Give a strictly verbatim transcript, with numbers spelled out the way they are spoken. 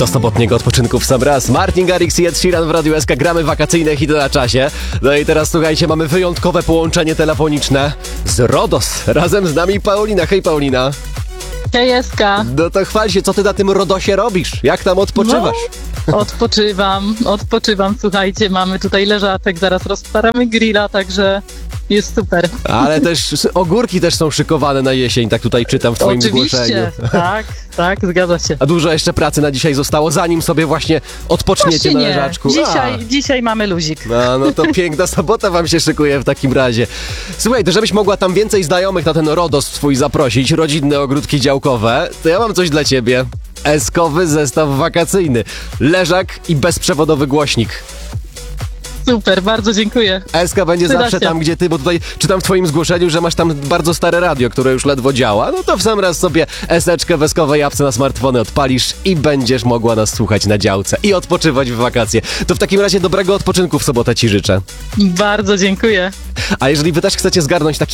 Do sobotniego odpoczynku w sam raz. Martin Garrix i Ed Sheeran w Radiu S K. Gramy wakacyjne hity na czasie. No i teraz słuchajcie, mamy wyjątkowe połączenie telefoniczne z Rodos. Razem z nami Paulina. Hej Paulina. Hej Eska. No to chwal się, co ty na tym Rodosie robisz? Jak tam odpoczywasz? No, odpoczywam, odpoczywam. Słuchajcie, mamy tutaj leżaczek, zaraz rozparamy grilla, także jest super. Ale też ogórki też są szykowane na jesień, tak tutaj czytam w twoim Oczywiście, zgłoszeniu. tak, tak, zgadza się. A dużo jeszcze pracy na dzisiaj zostało, zanim sobie właśnie odpoczniecie Właśnie na nie. leżaczku. Dzisiaj, A. dzisiaj mamy luzik. No, no to piękna sobota wam się szykuje w takim razie. Słuchaj, to żebyś mogła tam więcej znajomych na ten Rodos twój zaprosić, rodzinne ogródki działkowe, to ja mam coś dla ciebie. Eskowy zestaw wakacyjny. Leżak i bezprzewodowy głośnik. Super, bardzo dziękuję. Eska będzie Przyda zawsze się. tam, gdzie ty, bo tutaj czytam w twoim zgłoszeniu, że masz tam bardzo stare radio, które już ledwo działa. No to w sam raz sobie eseczkę w eskowej apce na smartfony odpalisz i będziesz mogła nas słuchać na działce i odpoczywać w wakacje. To w takim razie dobrego odpoczynku w sobotę ci życzę. Bardzo dziękuję. A jeżeli wy też chcecie zgarnąć taki